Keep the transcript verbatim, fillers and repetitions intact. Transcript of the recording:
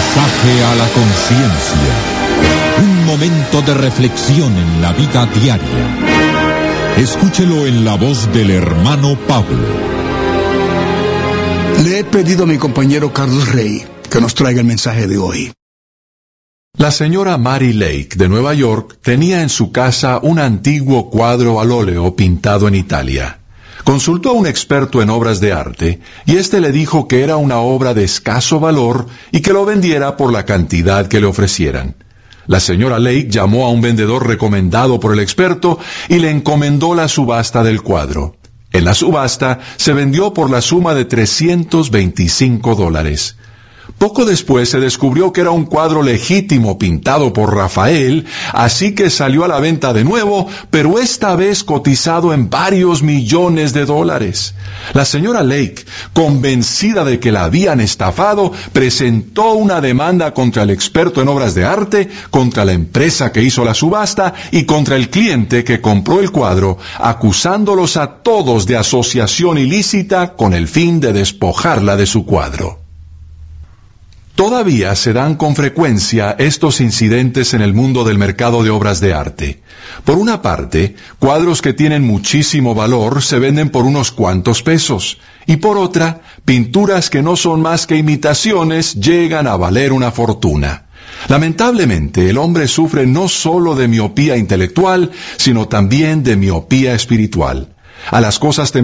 mensaje a la conciencia. Un momento de reflexión en la vida diaria. Escúchelo en la voz del hermano Pablo. Le he pedido a mi compañero Carlos Rey que nos traiga el mensaje de hoy. La señora Mary Lake, de Nueva York, tenía en su casa un antiguo cuadro al óleo pintado en Italia. Consultó a un experto en obras de arte, y éste le dijo que era una obra de escaso valor y que lo vendiera por la cantidad que le ofrecieran. La señora Lake llamó a un vendedor recomendado por el experto y le encomendó la subasta del cuadro. En la subasta se vendió por la suma de trescientos veinticinco dólares. Poco después se descubrió que era un cuadro legítimo pintado por Rafael, así que salió a la venta de nuevo, pero esta vez cotizado en varios millones de dólares. La señora Lake, convencida de que la habían estafado, presentó una demanda contra el experto en obras de arte, contra la empresa que hizo la subasta y contra el cliente que compró el cuadro, acusándolos a todos de asociación ilícita con el fin de despojarla de su cuadro. Todavía se dan con frecuencia estos incidentes en el mundo del mercado de obras de arte. Por una parte, cuadros que tienen muchísimo valor se venden por unos cuantos pesos, y por otra, pinturas que no son más que imitaciones llegan a valer una fortuna. Lamentablemente, el hombre sufre no solo de miopía intelectual, sino también de miopía espiritual. A las cosas